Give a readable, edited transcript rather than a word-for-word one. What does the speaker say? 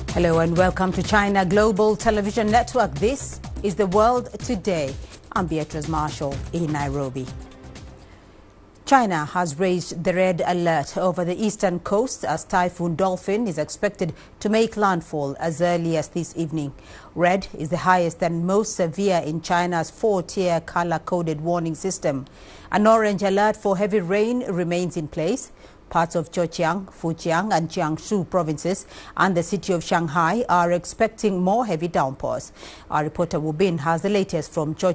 Hello and welcome to China Global Television Network. This is The World Today. I'm Beatrice Marshall in Nairobi. China has raised the red alert over the eastern coast as Typhoon Dolphin is expected to make landfall as early as this evening. Red is the highest and most severe in China's four-tier color-coded warning system. An orange alert for heavy rain remains in place. Parts of Zhejiang, Fujian and Jiangsu provinces and the city of Shanghai are expecting more heavy downpours. Our reporter Wu Bin has the latest from Zhejiang.